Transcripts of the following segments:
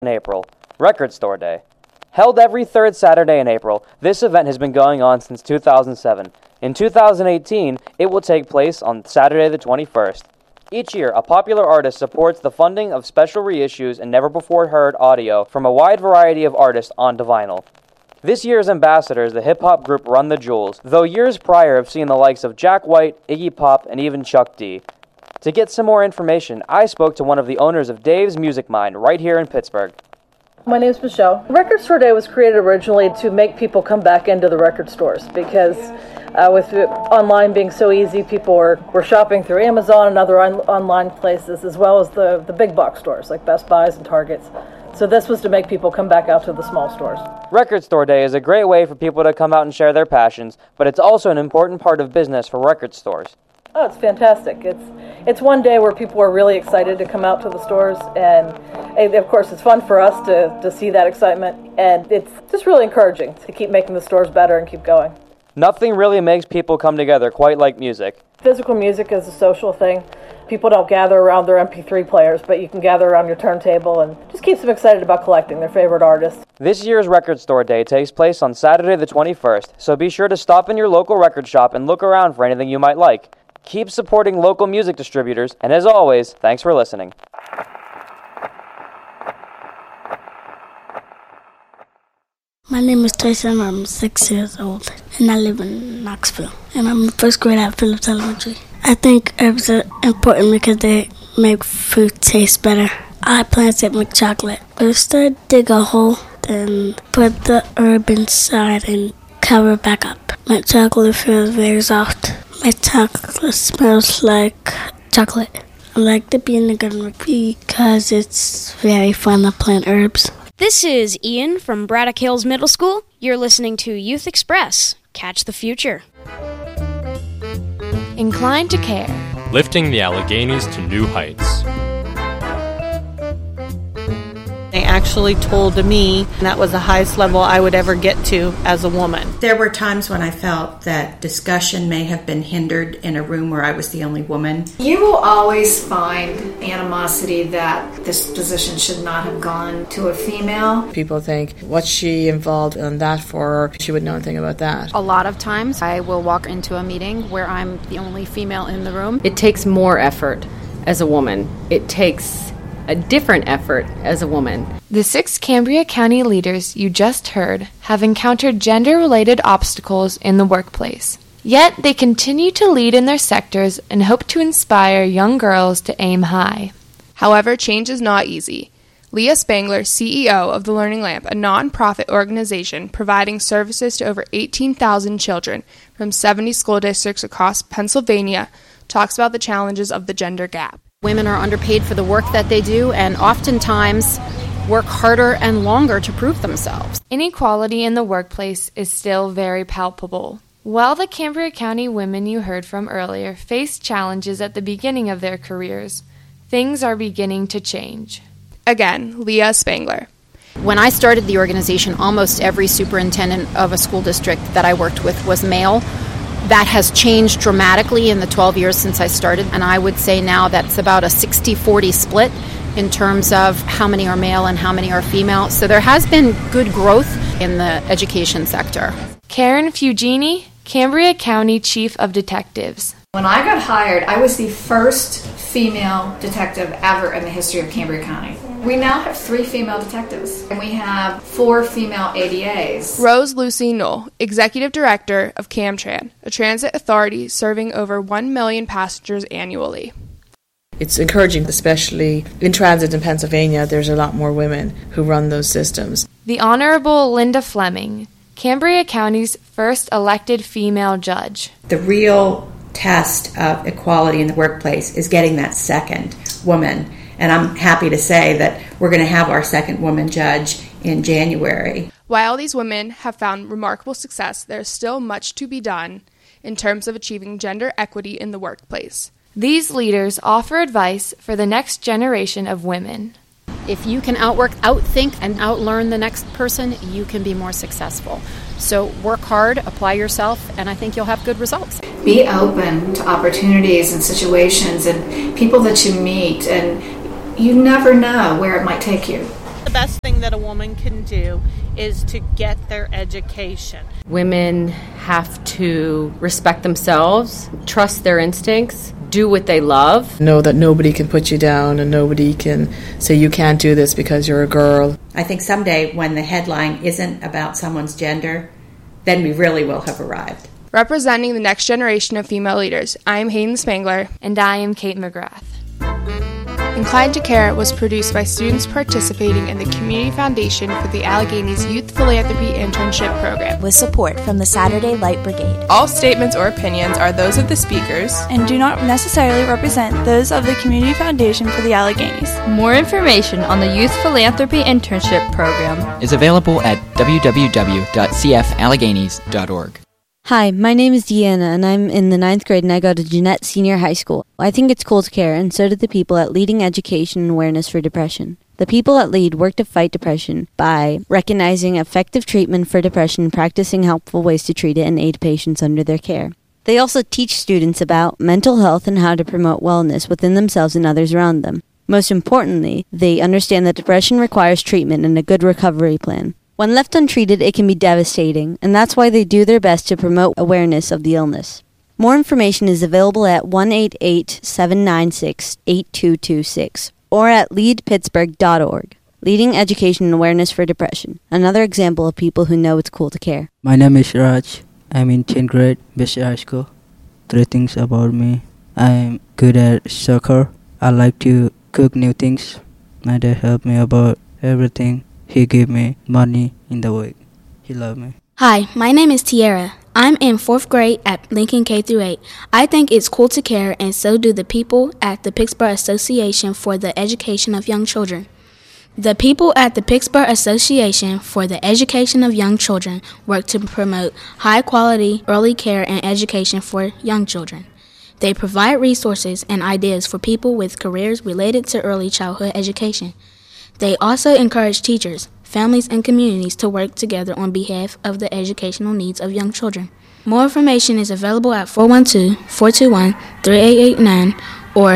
In April, Record Store Day. Held every third Saturday in April, this event has been going on since 2007. In 2018, it will take place on Saturday the 21st. Each year, a popular artist supports the funding of special reissues and never-before-heard audio from a wide variety of artists onto vinyl. This year's ambassadors, the hip-hop group Run the Jewels, though years prior have seen the likes of Jack White, Iggy Pop, and even Chuck D. To get some more information, I spoke to one of the owners of Dave's Music Mine right here in Pittsburgh. My name is Michelle. Record Store Day was created originally to make people come back into the record stores because with online being so easy, people were shopping through Amazon and other online places, as well as the big box stores like Best Buys and Targets. So this was to make people come back out to the small stores. Record Store Day is a great way for people to come out and share their passions, but it's also an important part of business for record stores. Oh, it's fantastic. It's one day where people are really excited to come out to the stores, and of course it's fun for us to see that excitement, and it's just really encouraging to keep making the stores better and keep going. Nothing really makes people come together quite like music. Physical music is a social thing. People don't gather around their MP3 players, but you can gather around your turntable and just keeps them excited about collecting their favorite artists. This year's Record Store Day takes place on Saturday the 21st, so be sure to stop in your local record shop and look around for anything you might like. Keep supporting local music distributors, and as always, thanks for listening. My name is Tyson. I'm 6 years old, and I live in Knoxville. And I'm in first grade at Phillips Elementary. I think herbs are important because they make food taste better. I plan to make chocolate. First, I dig a hole, then put the herb inside and cover it back up. My chocolate feels very soft. My chocolate smells like chocolate. I like the vinegar because it's very fun to plant herbs. This is Ian from Braddock Hills Middle School. You're listening to Youth Express. Catch the future. Inclined to Care. Lifting the Alleghenies to new heights. They actually told me that was the highest level I would ever get to as a woman. There were times when I felt that discussion may have been hindered in a room where I was the only woman. You will always find animosity that this position should not have gone to a female. People think, what's she involved in that for? She would know nothing about that. A lot of times I will walk into a meeting where I'm the only female in the room. It takes more effort as a woman. It takes a different effort as a woman. The 6 Cambria County leaders you just heard have encountered gender-related obstacles in the workplace. Yet they continue to lead in their sectors and hope to inspire young girls to aim high. However, change is not easy. Leah Spangler, CEO of the Learning Lamp, a non-profit organization providing services to over 18,000 children from 70 school districts across Pennsylvania, talks about the challenges of the gender gap. Women are underpaid for the work that they do and oftentimes work harder and longer to prove themselves. Inequality in the workplace is still very palpable. While the Cambria County women you heard from earlier faced challenges at the beginning of their careers, things are beginning to change. Again, Leah Spangler. When I started the organization, almost every superintendent of a school district that I worked with was male. That has changed dramatically in the 12 years since I started, and I would say now that's about a 60-40 split in terms of how many are male and how many are female. So there has been good growth in the education sector. Karen Fugini, Cambria County Chief of Detectives. When I got hired, I was the first female detective ever in the history of Cambria County. We now have 3 female detectives, and we have 4 female ADAs. Rose Lucy Knoll, Executive Director of Camtran, a transit authority serving over 1 million passengers annually. It's encouraging, especially in transit in Pennsylvania, there's a lot more women who run those systems. The Honorable Linda Fleming, Cambria County's first elected female judge. The real test of equality in the workplace is getting that second woman. And I'm happy to say that we're going to have our second woman judge in January. While these women have found remarkable success, there's still much to be done in terms of achieving gender equity in the workplace. These leaders offer advice for the next generation of women. If you can outthink, and outlearn the next person, you can be more successful. So work hard, apply yourself, and I think you'll have good results. Be open to opportunities and situations and people that you meet, and you never know where it might take you. best thing that a woman can do is to get their education. Women have to respect themselves, trust their instincts, do what they love. Know that nobody can put you down and nobody can say you can't do this because you're a girl. I think someday when the headline isn't about someone's gender, then we really will have arrived. Representing the next generation of female leaders, I am Hayden Spangler. And I am Kate McGrath. Inclined to Care was produced by students participating in the Community Foundation for the Alleghenies Youth Philanthropy Internship Program, with support from the Saturday Light Brigade. All statements or opinions are those of the speakers and do not necessarily represent those of the Community Foundation for the Alleghenies. More information on the Youth Philanthropy Internship Program is available at www.cfallegenies.org. Hi, my name is Deanna, and I'm in the 9th grade, and I go to Jeanette Senior High School. I think it's cool to care, and so do the people at Leading Education and Awareness for Depression. The people at LEAD work to fight depression by recognizing effective treatment for depression, practicing helpful ways to treat it, and aid patients under their care. They also teach students about mental health and how to promote wellness within themselves and others around them. Most importantly, they understand that depression requires treatment and a good recovery plan. When left untreated, it can be devastating, and that's why they do their best to promote awareness of the illness. More information is available at 1-888-796-8226 or at leadpittsburgh.org. Leading Education and Awareness for Depression, another example of people who know it's cool to care. My name is Raj. I'm in 10th grade, Bishop High School. 3 things about me. I'm good at soccer. I like to cook new things. My dad helped me about everything. He gave me money in the week. He loved me. Hi, my name is Tiara. I'm in 4th grade at Lincoln K-8. I think it's cool to care, and so do the people at the Pittsburgh Association for the Education of Young Children. The people at the Pittsburgh Association for the Education of Young Children work to promote high-quality early care and education for young children. They provide resources and ideas for people with careers related to early childhood education. They also encourage teachers, families, and communities to work together on behalf of the educational needs of young children. More information is available at 412-421-3889 or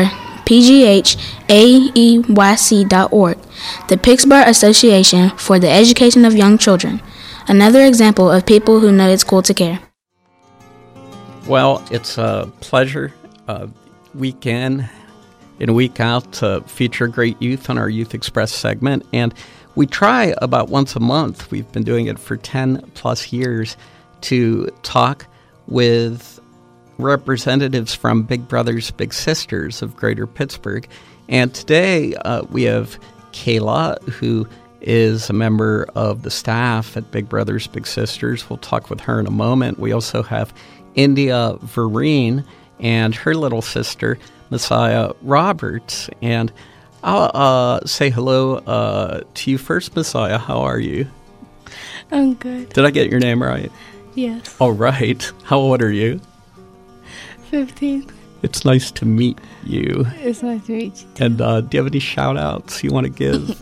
pghaeyc.org. The Pittsburgh Association for the Education of Young Children, another example of people who know it's cool to care. Well, it's a pleasure week in and week out to feature great youth on our Youth Express segment. And we try about once a month, we've been doing it for 10 plus years, to talk with representatives from Big Brothers Big Sisters of Greater Pittsburgh. And today we have Kayla, who is a member of the staff at Big Brothers Big Sisters. We'll talk with her in a moment. We also have India Vereen and her little sister, Messiah Roberts. And I'll say hello to you first, Messiah. How are you? I'm good. Did I get your name right? Yes. All right. How old are you? 15. It's nice to meet you. It's nice to meet you too. And do you have any shout-outs you want to give?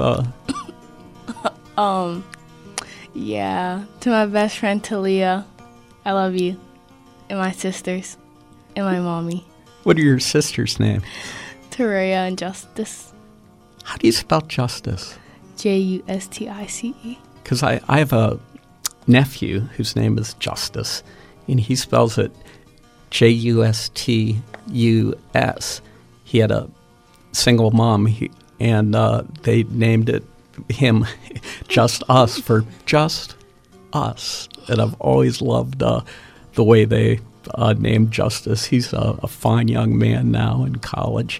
Yeah. To my best friend, Talia. I love you. And my sisters. And my mommy. What are your sisters' names? Taria and Justice. How do you spell Justice? Justice. Because I have a nephew whose name is Justice, and he spells it Justus. He had a single mom, and they named him Just Us for Just Us. And I've always loved the way they named Justice. He's a fine young man now in college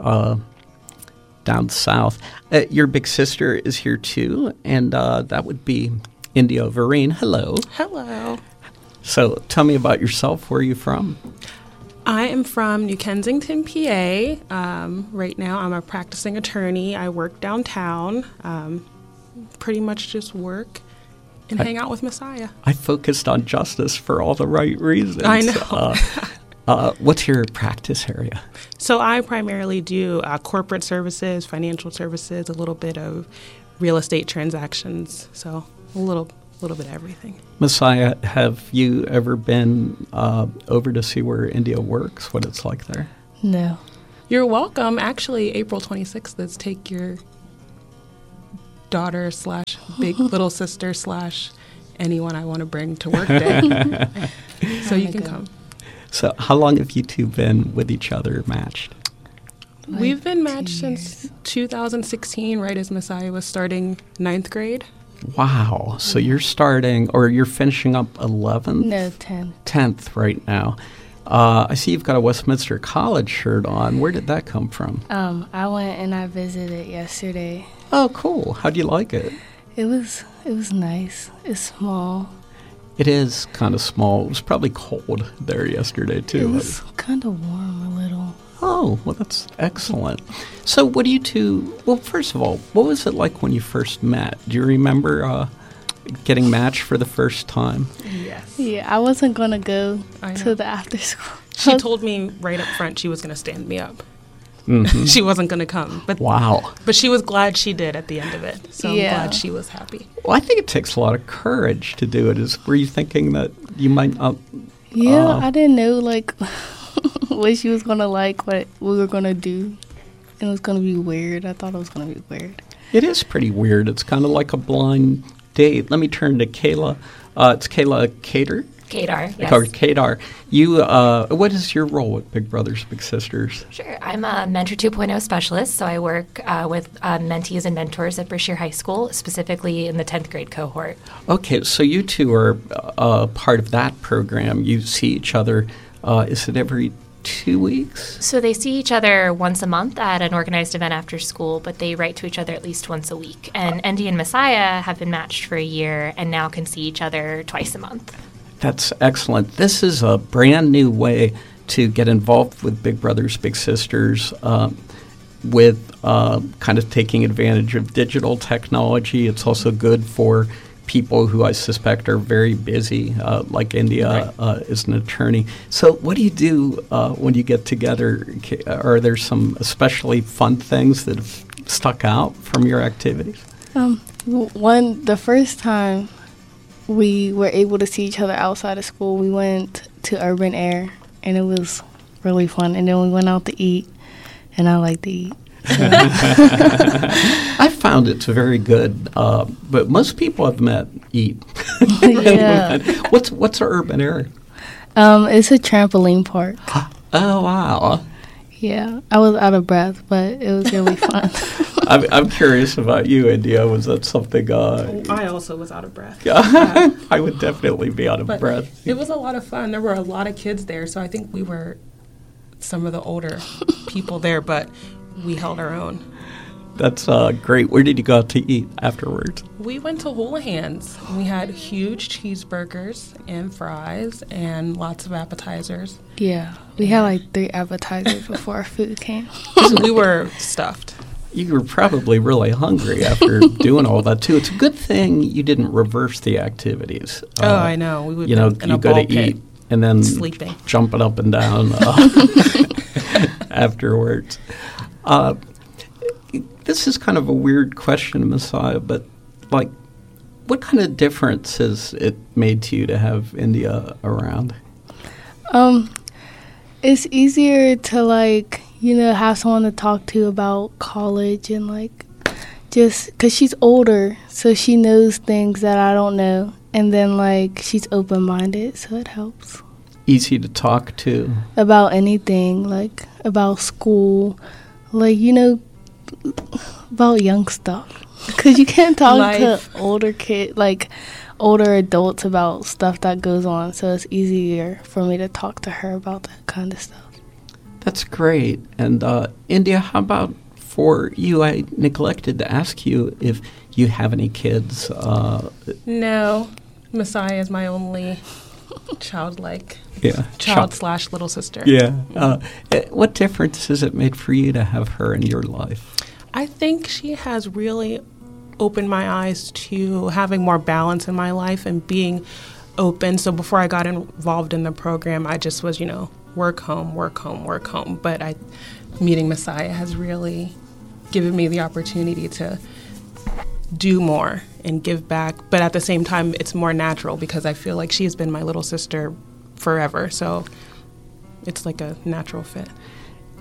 down south. Your big sister is here too, and that would be India Vereen. Hello. Hello. So tell me about yourself. Where are you from? I am from New Kensington, PA. Right now I'm a practicing attorney. I work downtown. Pretty much just work and hang out with Messiah. I focused on justice for all the right reasons. I know. What's your practice area? So I primarily do corporate services, financial services, a little bit of real estate transactions. So a little bit of everything. Messiah, have you ever been over to see where India works, what it's like there? No. You're welcome. Actually, April 26th, let's take your daughter / big little sister / anyone I want to bring to work day. So you can come. So how long have you two been with each other matched? We've been matched since 2016, right as Messiah was starting 9th grade. Wow. So you're starting, or you're finishing up 11th? No, 10th. 10th right now. I see you've got a Westminster College shirt on. Where did that come from? I went and I visited yesterday. Oh, cool. How do you like it? It was nice. It's small. It is kind of small. It was probably cold there yesterday, too. It was kind of warm a little. Oh, well, that's excellent. So what do you two, well, first of all, what was it like when you first met? Do you remember getting matched for the first time? Yes. Yeah, I wasn't going to go to the after school. She told me right up front she was going to stand me up. Mm-hmm. She wasn't going to come. But wow. But she was glad she did at the end of it. So yeah. I'm glad she was happy. Well, I think it takes a lot of courage to do it. Were you thinking that you might not? Yeah, I didn't know, what she was going to like, what we were going to do. And it was going to be weird. I thought it was going to be weird. It is pretty weird. It's kind of like a blind date. Let me turn to Kayla. It's Kayla Kadar. Kadar, yes. Kadar. You, what is your role with Big Brothers Big Sisters? Sure. I'm a Mentor 2.0 specialist, so I work with mentees and mentors at Brashear High School, specifically in the 10th grade cohort. Okay, so you two are part of that program. You see each other, is it every 2 weeks? So they see each other once a month at an organized event after school, but they write to each other at least once a week. And Endy and Messiah have been matched for a year and now can see each other twice a month. That's excellent. This is a brand new way to get involved with Big Brothers Big Sisters, with kind of taking advantage of digital technology. It's also good for people who I suspect are very busy, like India is an attorney. So what do you do when you get together? Are there some especially fun things that have stuck out from your activities? The first time we were able to see each other outside of school, we went to Urban Air, and it was really fun. And then we went out to eat, and I like to eat. I found it very good, but most people I've met eat. Yeah. What's Urban Air? It's a trampoline park. Oh, wow. Yeah, I was out of breath, but it was really fun. I'm curious about you, India. Was that something? I also was out of breath. Yeah, I would definitely be out of breath. It was a lot of fun. There were a lot of kids there, so I think we were some of the older people there, but we held our own. That's great. Where did you go out to eat afterwards? We went to Houlihan's. We had huge cheeseburgers and fries and lots of appetizers. Yeah, we had 3 appetizers before our food came. We were stuffed. You were probably really hungry after doing all that, too. It's a good thing you didn't reverse the activities. I know. We would you go to eat and then sleeping, jumping up and down afterwards. This is kind of a weird question, Messiah, but what kind of difference has it made to you to have India around? It's easier to have someone to talk to about college and just because she's older, so she knows things that I don't know, and then she's open-minded, so it helps. Easy to talk to about anything, about school, about young stuff, because you can't talk to older adults about stuff that goes on, so it's easier for me to talk to her about that kind of stuff. That's great. And India, how about for you? I neglected to ask you if you have any kids. No, Messiah is my only child / little sister. Yeah. What difference has it made for you to have her in your life? I think she has really opened my eyes to having more balance in my life and being open. So before I got involved in the program, I just was, work, home, work, home, work, home. But meeting Messiah has really given me the opportunity to do more and give back. But at the same time, it's more natural because I feel like she's been my little sister forever. So it's like a natural fit.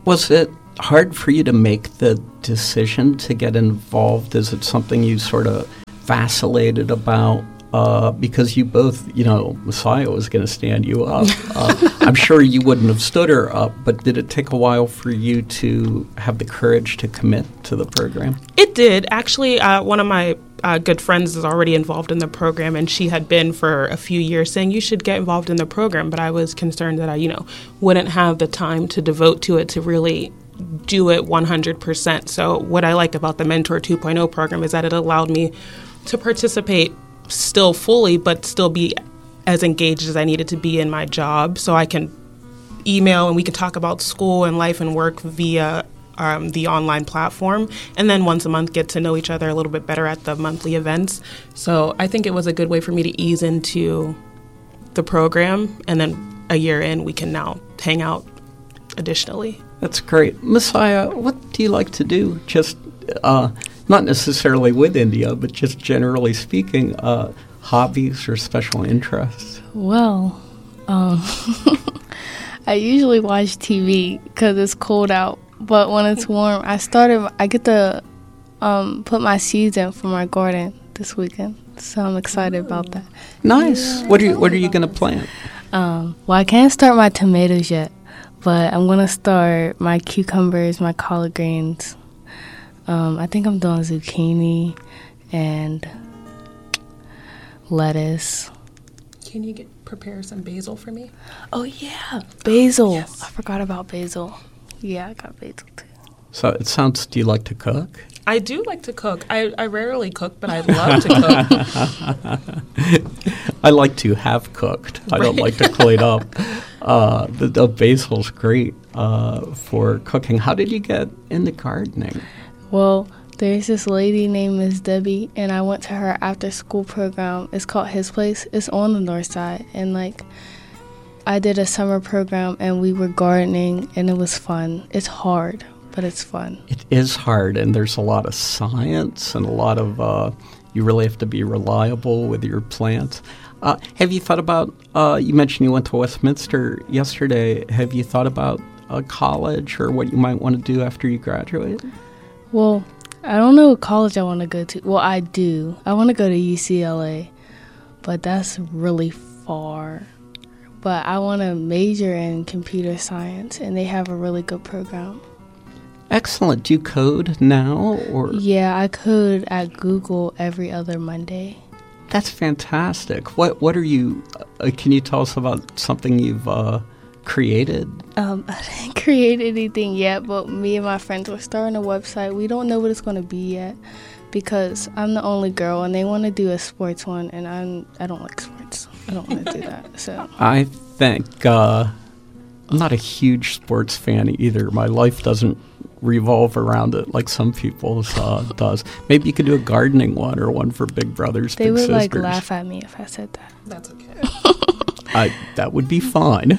Was it hard for you to make the decision to get involved? Is it something you sort of vacillated about? Because you both, Messiah was going to stand you up. I'm sure you wouldn't have stood her up, but did it take a while for you to have the courage to commit to the program? It did. Actually, one of my good friends is already involved in the program, and she had been for a few years saying you should get involved in the program, but I was concerned that I, wouldn't have the time to devote to it to really do it 100%. So what I like about the Mentor 2.0 program is that it allowed me to participate still fully, but still be as engaged as I needed to be in my job, so I can email and we can talk about school and life and work via the online platform, and then once a month get to know each other a little bit better at the monthly events. So I think it was a good way for me to ease into the program, and then a year in, we can now hang out additionally. That's great. Messiah, what do you like to do? Just not necessarily with India, but just generally speaking, hobbies or special interests? Well, I usually watch TV because it's cold out. But when it's warm, I get to put my seeds in for my garden this weekend. So I'm excited about that. Nice. Yeah. What are you going to plant? Well, I can't start my tomatoes yet, but I'm going to start my cucumbers, my collard greens. I think I'm doing zucchini and lettuce. Can you prepare some basil for me? Oh, yeah. Basil. Yes. I forgot about basil. Yeah, I got basil, too. So it sounds, do you like to cook? I do like to cook. I rarely cook, but I love to cook. I like to have cooked. I don't like to clean up. The basil's great for cooking. How did you get into gardening? Well, there's this lady named Miss Debbie, and I went to her after-school program. It's called His Place. It's on the north side, and I did a summer program, and we were gardening, and it was fun. It's hard, but it's fun. It is hard, and there's a lot of science and a lot of you really have to be reliable with your plants. Have you thought about, you mentioned you went to Westminster yesterday. Have you thought about college or what you might want to do after you graduate? Well, I don't know what college I want to go to. Well, I do. I want to go to UCLA, but that's really far. But I want to major in computer science, and they have a really good program. Excellent. Do you code now? Or? Yeah, I code at Google every other Monday. That's fantastic. What are you, can you tell us about something you've created? I didn't create anything yet, but me and my friends were starting a website. We don't know what it's going to be yet because I'm the only girl, and they want to do a sports one, and I don't like sports. I don't want to do that. So I think I'm not a huge sports fan either. My life doesn't revolve around it like some people's does. Maybe you could do a gardening one or one for big brothers, they big sisters. They would laugh at me if I said that. That's okay. That would be fine.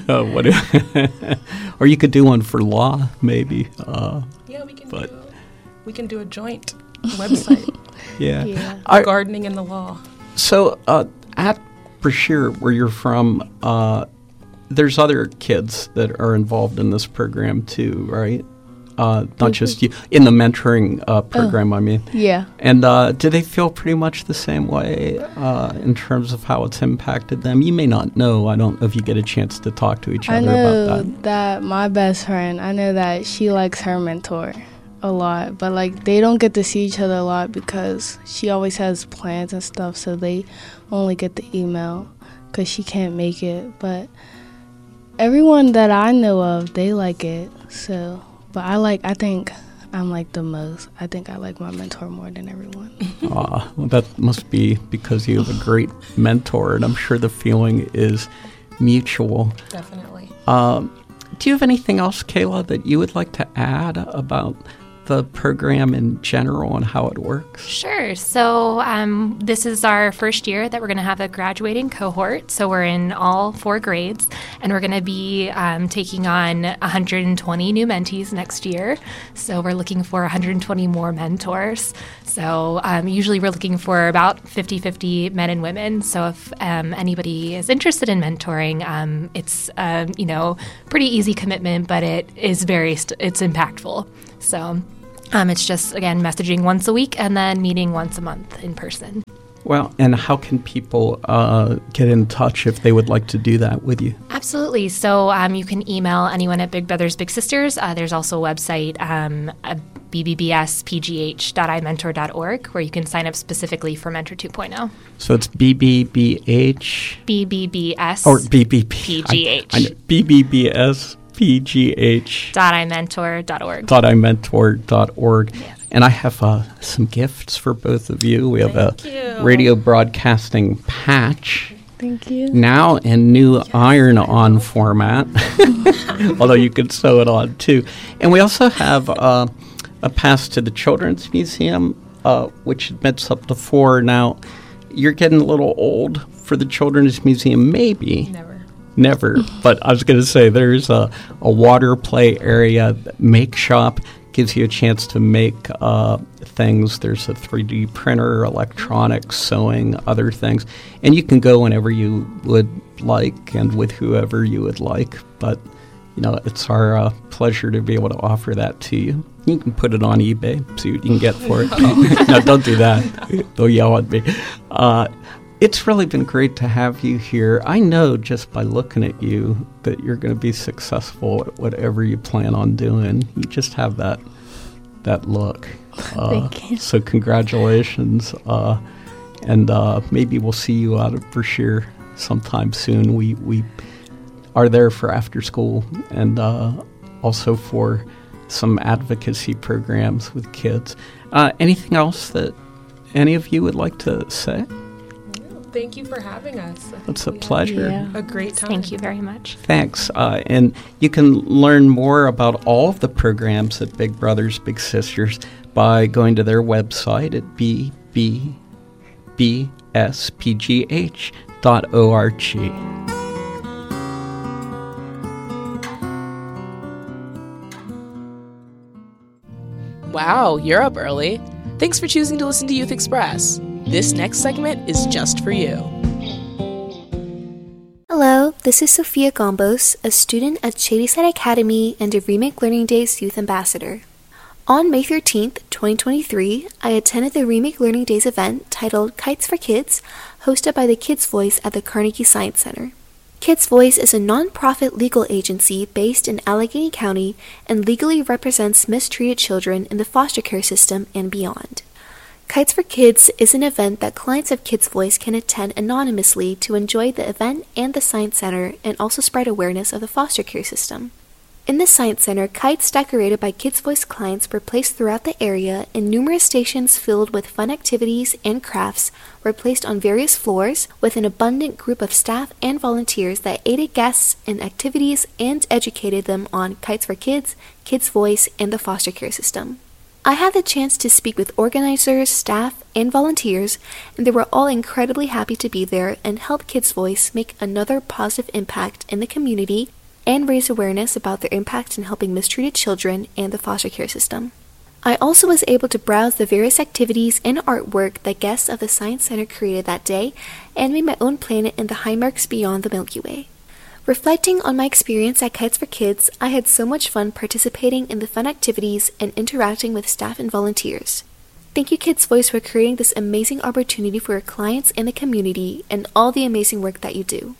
Or you could do one for law, maybe. Yeah, we can do a joint website. Yeah. Gardening and the law. So at Brashear, where you're from, there's other kids that are involved in this program too, right? Not just you, in the mentoring program, I mean. Yeah. And do they feel pretty much the same way in terms of how it's impacted them? You may not know. I don't know if you get a chance to talk to each other about that. I know that my best friend, I know that she likes her mentor a lot. But, they don't get to see each other a lot because she always has plans and stuff. So they only get the email because she can't make it. But everyone that I know of, they like it. So... But I think I'm the most. I think I like my mentor more than everyone. Well, that must be because you have a great mentor, and I'm sure the feeling is mutual. Definitely. Do you have anything else, Kayla, that you would like to add about the program in general and how it works? Sure. So this is our first year that we're going to have a graduating cohort. So we're in all 4 grades, and we're going to be taking on 120 new mentees next year. So we're looking for 120 more mentors. So usually we're looking for about 50-50 men and women. So if anybody is interested in mentoring, it's pretty easy commitment, but it is it's impactful. So it's just, again, messaging once a week and then meeting once a month in person. Well, and how can people get in touch if they would like to do that with you? Absolutely. So you can email anyone at Big Brothers Big Sisters. There's also a website, bbbspgh.imentor.org, where you can sign up specifically for Mentor 2.0. So it's BBBH? BBBS. Or BBP. PGH. I know. BBBS. PGH.imentor.org. .imentor.org. Yes. And I have some gifts for both of you. We have a radio broadcasting patch. Thank you. Now in new iron-on format, although you could sew it on too. And we also have a pass to the Children's Museum, which admits up to 4. Now, you're getting a little old for the Children's Museum, maybe. Never. But I was going to say there's a water play area, make shop, gives you a chance to make things. There's a 3D printer, electronics, sewing, other things. And you can go whenever you would like and with whoever you would like. But, it's our pleasure to be able to offer that to you. You can put it on eBay, see what you can get for it. No, don't do that. They'll yell at me. It's really been great to have you here. I know just by looking at you that you're going to be successful at whatever you plan on doing. You just have that look. Thank you. So congratulations. And maybe we'll see you out at Brashear sometime soon. We are there for after school and also for some advocacy programs with kids. Anything else that any of you would like to say? Thank you for having us. It's a pleasure. A great time. Thank you very much. Thanks. And you can learn more about all of the programs at Big Brothers Big Sisters by going to their website at bbbspgh.org. Wow, you're up early. Thanks for choosing to listen to Youth Express. This next segment is just for you. Hello, this is Sophia Gombos, a student at Shadyside Academy and a Remake Learning Days Youth Ambassador. On May 13th, 2023, I attended the Remake Learning Days event titled Kites for Kids, hosted by the Kids Voice at the Carnegie Science Center. Kids Voice is a non-profit legal agency based in Allegheny County and legally represents mistreated children in the foster care system and beyond. Kites for Kids is an event that clients of Kids Voice can attend anonymously to enjoy the event and the Science Center and also spread awareness of the foster care system. In the Science Center, kites decorated by Kids Voice clients were placed throughout the area, and numerous stations filled with fun activities and crafts were placed on various floors with an abundant group of staff and volunteers that aided guests in activities and educated them on Kites for Kids, Kids Voice, and the foster care system. I had the chance to speak with organizers, staff, and volunteers, and they were all incredibly happy to be there and help Kids Voice make another positive impact in the community and raise awareness about their impact in helping mistreated children and the foster care system. I also was able to browse the various activities and artwork that guests of the Science Center created that day and made my own planet in the high marks beyond the Milky Way. Reflecting on my experience at Kites for Kids, I had so much fun participating in the fun activities and interacting with staff and volunteers. Thank you, Kids Voice, for creating this amazing opportunity for your clients and the community and all the amazing work that you do.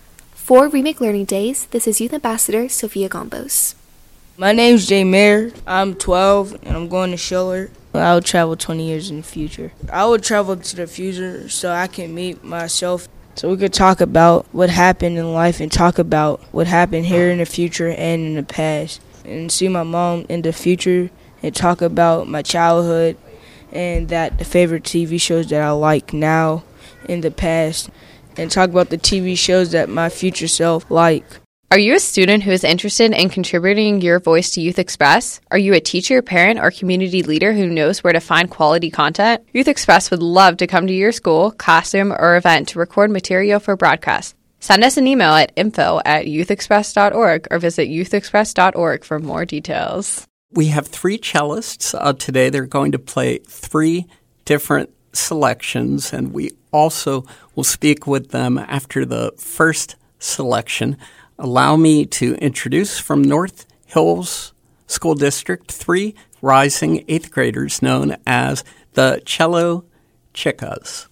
For Remake Learning Days, this is Youth Ambassador Sophia Gombos. My name's Jay Mayer. I'm 12 and I'm going to Schiller. I will travel 20 years in the future. I would travel to the future so I can meet myself. So we could talk about what happened in life and talk about what happened here in the future and in the past. And see my mom in the future and talk about my childhood and that the favorite TV shows that I like now in the past. And talk about the TV shows that my future self like. Are you a student who is interested in contributing your voice to Youth Express? Are you a teacher, parent, or community leader who knows where to find quality content? Youth Express would love to come to your school, classroom, or event to record material for broadcast. Send us an email at info@youthexpress.org or visit youthexpress.org for more details. We have 3 cellists today. They're going to play 3 different selections, and we also will speak with them after the first selection. Allow me to introduce from North Hills School District 3 rising 8th graders known as the Cello Chicas.